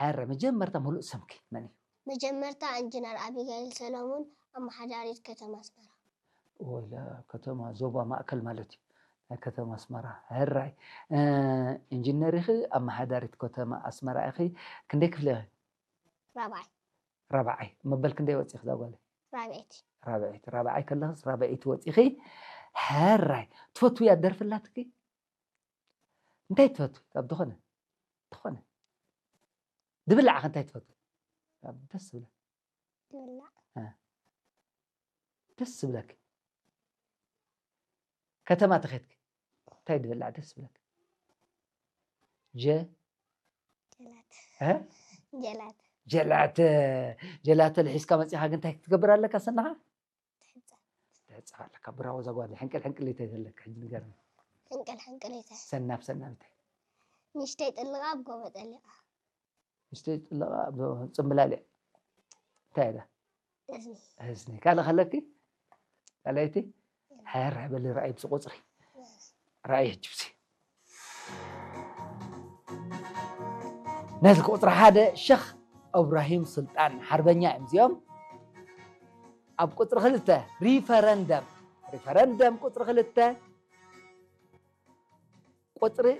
حارة مجمرتا ملؤ سمكي مني مجمرتا انجنر ابيغيل سلامون اما حداريت كتم اسمرا ولا كتما زوبا مأكل مالتي كتما اسمرا هراي انجنير اخي اما حداريت كتما اسمرا اخي كندي كفله رابعي مبل كندي وصي خدا قال رابعي كلهس رابعي توصي اخي هراي تفوتو يا درفلاتكي انتي تفوتو طب دخونه دبلع انتي تفوتو طب دس بلا دبلع دس بلاك كتما تخيتك انتي دبلع دس بلاك جلات ها جلات جلات الحسكة مسيحة انت تكبر لك أصنعها تحصل لك براو زغوالي حنكل اللي تهلك حج نقرن حنكل يتا سناب نشتيت اللغاب قومت اللي نشتيت اللغاب صملالي تايدا هزني قال خلكي قاليتي حير باللي رأي بسقوطري رأي جبسي نازل قطر هذا شيخ إبراهيم سلطان حربنيا امزيوم أب قطر خلته ريفرندم قطر خلته قطر